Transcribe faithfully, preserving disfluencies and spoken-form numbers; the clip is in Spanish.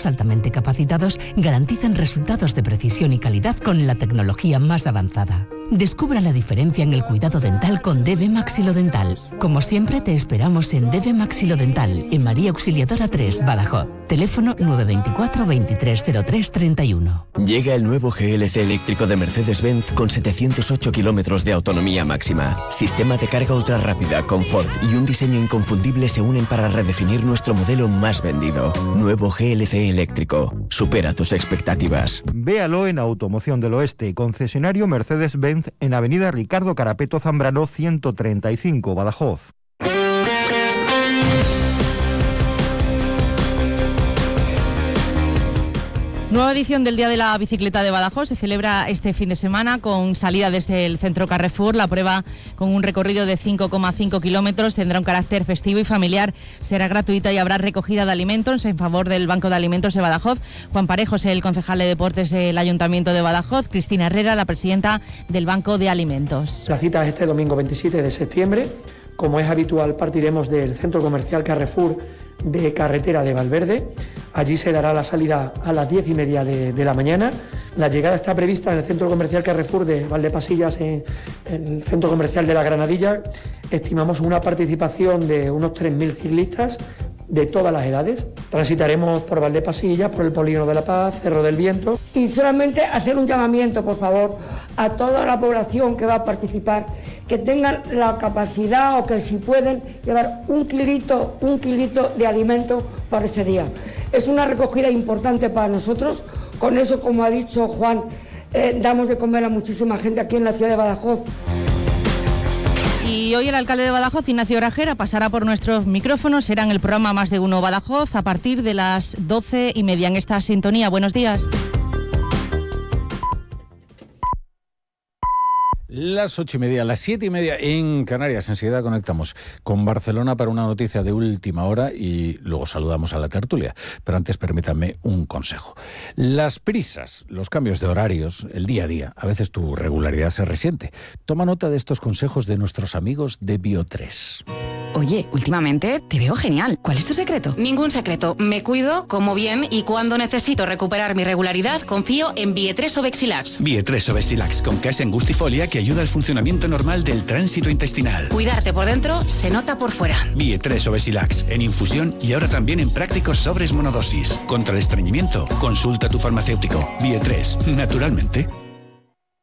equipos altamente capacitados garantizan resultados de precisión y calidad con la tecnología más avanzada. Descubra la diferencia en el cuidado dental con D B Maxilodental. Como siempre, te esperamos en D B Maxilodental, en María Auxiliadora tres, Badajoz. Teléfono nueve veinticuatro, veintitrés cero tres, treinta y uno. Llega el nuevo G L C eléctrico de Mercedes-Benz con setecientos ocho kilómetros de autonomía máxima. Sistema de carga ultra rápida, confort y un diseño inconfundible se unen para redefinir nuestro modelo más vendido. Nuevo G L C eléctrico. Supera tus expectativas. Véalo en Automoción del Oeste, concesionario Mercedes-Benz en Avenida Ricardo Carapeto Zambrano ciento treinta y cinco, Badajoz. Nueva edición del Día de la Bicicleta de Badajoz se celebra este fin de semana con salida desde el Centro Carrefour. La prueba, con un recorrido de cinco coma cinco kilómetros, tendrá un carácter festivo y familiar. Será gratuita y habrá recogida de alimentos en favor del Banco de Alimentos de Badajoz. Juan Parejo es el concejal de Deportes del Ayuntamiento de Badajoz. Cristina Herrera, la presidenta del Banco de Alimentos. La cita es este domingo veintisiete de septiembre. Como es habitual, partiremos del Centro Comercial Carrefour de Carretera de Valverde. Allí se dará la salida a las diez y media de, de la mañana. La llegada está prevista en el Centro Comercial Carrefour de Valdepasillas, en, en el Centro Comercial de la Granadilla. Estimamos una participación de unos tres mil ciclistas de todas las edades. Transitaremos por Valdepasillas, por el Polígono de la Paz, Cerro del Viento. Y solamente hacer un llamamiento, por favor, a toda la población que va a participar, que tengan la capacidad o que si pueden llevar un kilito, un kilito de alimento para ese día. Es una recogida importante para nosotros. Con eso, como ha dicho Juan, eh, damos de comer a muchísima gente aquí en la ciudad de Badajoz. Y hoy el alcalde de Badajoz, Ignacio Grajera, pasará por nuestros micrófonos. Será en el programa Más de Uno Badajoz a partir de las doce y media en esta sintonía. Buenos días. Las ocho y media, las siete y media en Canarias. Enseguida conectamos con Barcelona para una noticia de última hora y luego saludamos a la tertulia. Pero antes permítanme un consejo. Las prisas, los cambios de horarios, el día a día, a veces tu regularidad se resiente. Toma nota de estos consejos de nuestros amigos de Bio tres. Oye, últimamente te veo genial. ¿Cuál es tu secreto? Ningún secreto. Me cuido, como bien y cuando necesito recuperar mi regularidad, confío en Bio tres Obexilax. Bio tres Obexilax con Casein Angustifolia que ayuda al funcionamiento normal del tránsito intestinal. Cuidarte por dentro se nota por fuera. Bio tres Obexilax en infusión y ahora también en prácticos sobres monodosis. Contra el estreñimiento, consulta a tu farmacéutico. Bio tres, naturalmente.